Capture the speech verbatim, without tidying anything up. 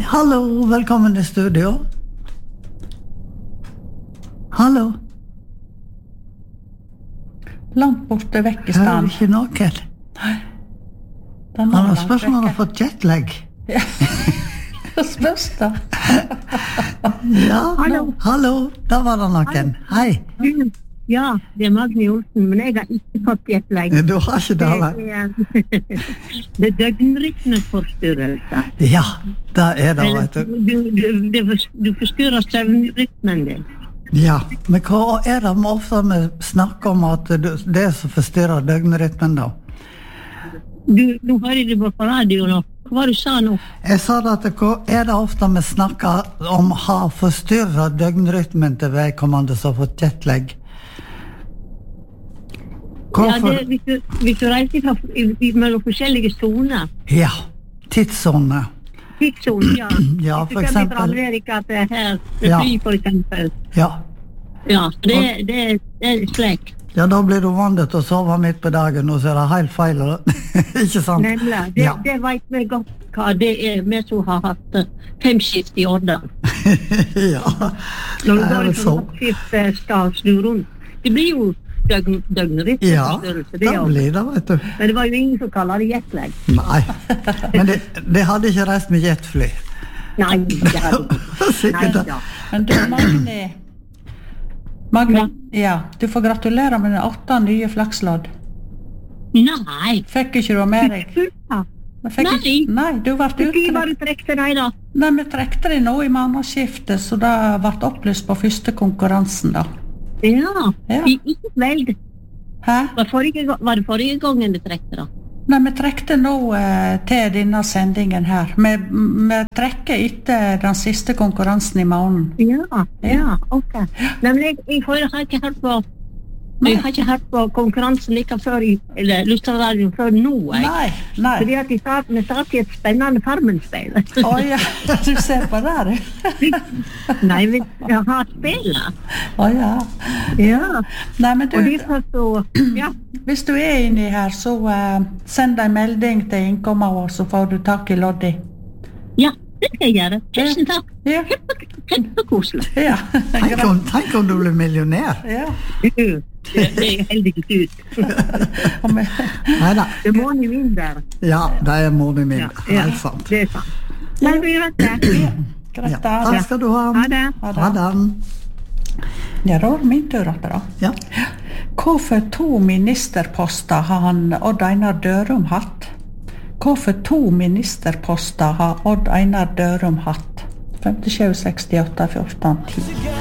hallo, velkommen til studio. Hallo. Langt borte vekk i Hører stand. ikke noen. Den Han har langt spørsmål om han har vekke. fått jetlag. Ja. Spørs da. Ja, Hallo. hallo, da var det noen. Hei. Du, ja, det er Magne Olsen, men jeg har ikke fått jetlag. Du har ikke det, da. Det er, det er døgnrytmeforstyrrelse. Ja, det er det, Eller, vet du. du, du, det fors- du forstyrrer søvnrytmen din. Ja, men hva er det med ofte vi snakker om at du- det er som forstyrrer døgnrytmen da? Du, nå hører du på radio nå. Hva var det du sa nå? Jeg sa det at hva er det ofte vi snakker om har forstyrret døgnrytmen til vedkommende som har fått jetlag? Ja, Hvorfor? det, hvis, du, hvis du reiser fra, i, i, mellom forskjellige zoner, Ja, tidszone. tidszone, ja. Ja, Hvis du for kommer fra eksempel. Amerika til her, til Ja. fly for eksempel. Ja. Ja, det, det, det er slik. Ja, da blir du vant til å sove midt på dagen, og så er det helt feil, ikke sant? Nemlig, det, Ja. det vet vi godt hva det er, vi som har hatt eh, femskift i Årdal. Ja, Når du det er går vel fra så. nattskift eh, skal snu rundt. Det blir jo døgn, Ja, døgnrytmeforstyrrelse, det det også. blir det, vet du. Men det var jo ingen som kaller det jetlag. Nei, men det, det hadde ikke reist med jetfly. Nei, det hadde ikke. Nei, Sikkert det. ja. Men du, Magni. Magni, ja, du får gratulere med den åtte nye flakslodd. Nei. Fikk ikke du med deg? Ja. Men fikk Nei. Ikke, nei, du ble Hvor var utrekt. du trekte deg da? Nei, vi trekte det nå i månedsskiftet, så det ble opplyst på første konkurransen da. Ja, Ja. i ikke veld. Hæ? Var, forrige, ga- var det forrige gangen du trekte da? Nei, vi trekte nå eh, til denne sendingen her. Vi, vi trekker etter den siste konkurransen i måneden. Ja, ja, ok. Nei, men jeg, jeg, har- jeg har ikke hørt på jeg har ikke hørt på konkurransen like før i, eller Lustraradioen før nå, jeg. Nei, nei. Fordi at de satt, vi satt i et spennende Farmen-speil. Å ja, du ser på det der. Nei, vi jeg har spillet. Å ja. Ja, Nei, men og de du, sa så, ja, hvis du er inni her, så eh, send en melding til innkommet vår, så får du tak i Loddi. ja, det skal jeg gjøre. Tusen takk. Ja, Kjempekoselig. ja. Tenk om, tenk om du blir millionær. Ja. Du, Det det er heldigvis ut. Og vi- Neida, Det må ni mindre. ja, det er moren min. Ja, ja, Helt sant. det er sant. Men vi vet det. Greit, Ja, da. takk skal du ha. Ha det. Ha det. Ja, da var det min tur etter da. Ja. Hvorfor to ministerposter har han Odd Einar Dørum hatt? Hvorfor to ministerposter har Odd Einar Dørum hatt? femtisju sekstiåtte fjorten ti.